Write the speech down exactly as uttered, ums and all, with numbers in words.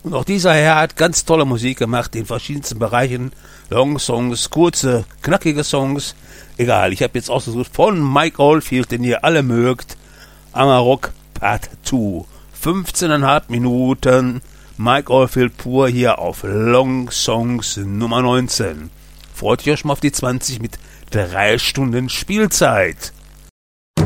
Und auch dieser Herr hat ganz tolle Musik gemacht in verschiedensten Bereichen. Long-Songs, kurze, knackige Songs. Egal, ich habe jetzt ausgesucht von Mike Oldfield, den ihr alle mögt. Amarok Part zwei. fünfzehneinhalb Minuten. Mike Oldfield pur hier auf Long Songs Nummer neunzehn. Freut euch schon mal auf die zwanzig mit drei Stunden Spielzeit.